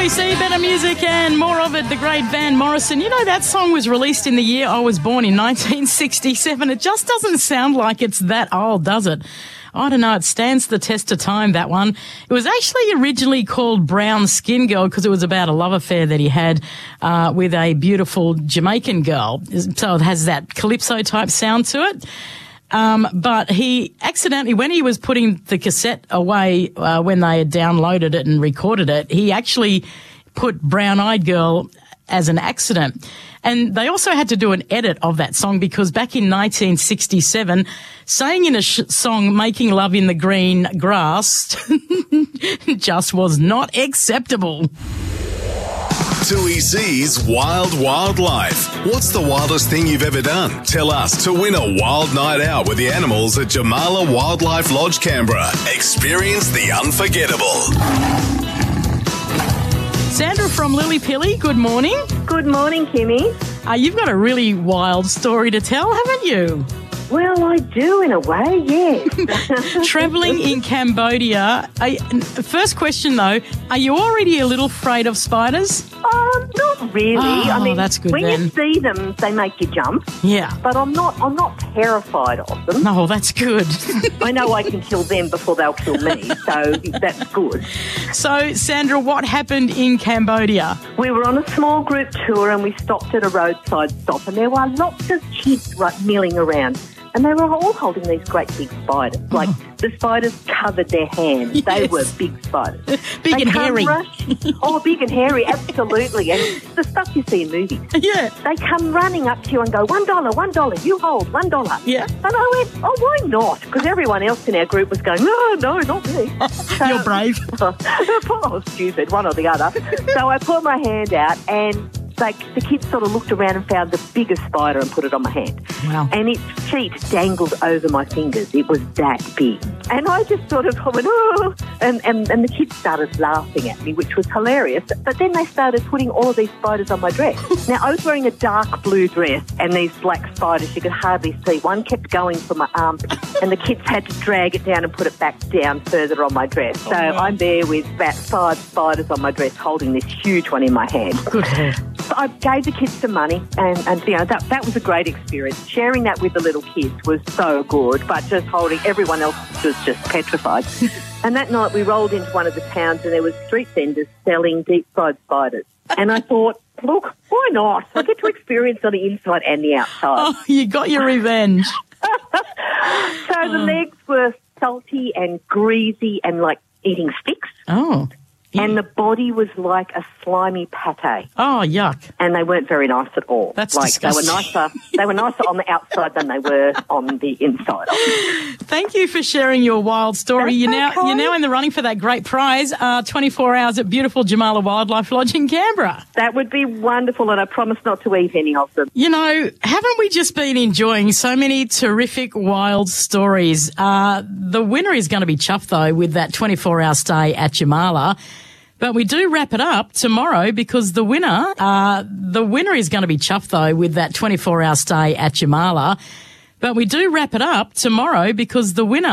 2EC, better music and more of it, the great Van Morrison. You know, that song was released in the year I was born in 1967. It just doesn't sound like it's that old, does it? I don't know, it stands the test of time, that one. It was actually originally called Brown Skin Girl because it was about a love affair that he had with a beautiful Jamaican girl. So it has that calypso-type sound to it. But he accidentally, when he was putting the cassette away when they had downloaded it and recorded it, he actually put Brown Eyed Girl as an accident. And they also had to do an edit of that song because back in 1967, saying in a song, Making Love in the Green Grass just was not acceptable. 2EC's Wild Wild Life. What's the wildest thing you've ever done? Tell us to win a wild night out with the animals at Jamala Wildlife Lodge, Canberra. Experience the unforgettable. Sandra from Lillypilly, good morning. Good morning, Kimmy. You've got a really wild story to tell, haven't you? Well, I do in a way, yes. Travelling in Cambodia. First question, though, are you already a little afraid of spiders? Not really. Oh, I mean, that's good when then. you see them, they make you jump. Yeah. But I'm not terrified of them. No, that's good. I know I can kill them before they'll kill me, so that's good. So, Sandra, what happened in Cambodia? We were on a small group tour and we stopped at a roadside stop and there were lots of kids milling around. And they were all holding these great big spiders. Like, the spiders covered their hands. Yes. They were big spiders. Big and hairy. Big and hairy, absolutely. And the stuff you see in movies. Yeah. They come running up to you and go, $1, $1, you hold, $1. Yeah. And I went, oh, why not? Because everyone else in our group was going, no, not me. So, You're brave. I was stupid, one or the other. So I put my hand out and the kids sort of looked around and found the biggest spider and put it on my hand. Wow. And its feet dangled over my fingers. It was that big. And I just sort of went, oh, and the kids started laughing at me, which was hilarious. But then they started putting all of these spiders on my dress. Now, I was wearing a dark blue dress and these black spiders you could hardly see. One kept going for my arm and the kids had to drag it down and put it back down further on my dress. So I'm there with about 5 spiders on my dress holding this huge one in my hand. Good hair. I gave the kids some money and you know, that was a great experience. Sharing that with the little kids was so good, but just holding everyone else was just petrified. And that night we rolled into one of the towns and there was street vendors selling deep-fried spiders. And I thought, look, why not? I get to experience on the inside and the outside. Oh, you got your revenge. So the legs were salty and greasy and like eating sticks. Oh. And the body was like a slimy pate. Oh, yuck. And they weren't very nice at all. That's like disgusting. They were nicer on the outside than they were on the inside. Thank you for sharing your wild story. That's You're now in the running for that great prize, 24 hours at beautiful Jamala Wildlife Lodge in Canberra. That would be wonderful, and I promise not to eat any of them. You know, haven't we just been enjoying so many terrific wild stories? The winner is going to be chuffed, though, with that 24-hour stay at Jamala. But we do wrap it up tomorrow because the winner is going to be chuffed, though, with that 24-hour stay at Jamala. But we do wrap it up tomorrow because the winner